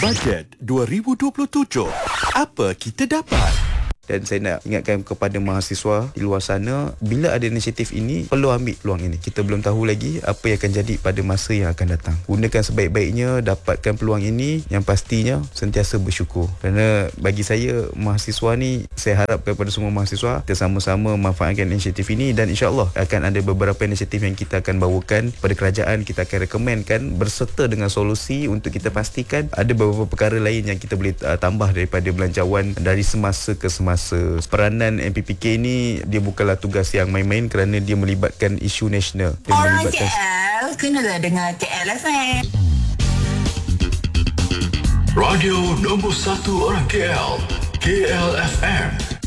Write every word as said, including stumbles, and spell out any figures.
Bajet dua ribu dua puluh tujuh. Apa kita dapat? Dan saya nak ingatkan kepada mahasiswa di luar sana, bila ada inisiatif ini, perlu ambil peluang ini. Kita belum tahu lagi apa yang akan jadi pada masa yang akan datang. Gunakan sebaik-baiknya, dapatkan peluang ini. Yang pastinya sentiasa bersyukur. Kerana bagi saya, mahasiswa ni, saya harap kepada semua mahasiswa, kita sama-sama manfaatkan inisiatif ini, dan insya-Allah akan ada beberapa inisiatif yang kita akan bawakan pada kerajaan. Kita akan rekomenkan berserta dengan solusi untuk kita pastikan ada beberapa perkara lain yang kita boleh uh, tambah daripada belanjawan dari semasa ke semasa. Peranan M P P K ini dia bukanlah tugas yang main-main kerana dia melibatkan isu nasional. Dia Orang melibatkan K L kenalah dengar K L F M. Radio nombor satu orang K L, K L F M.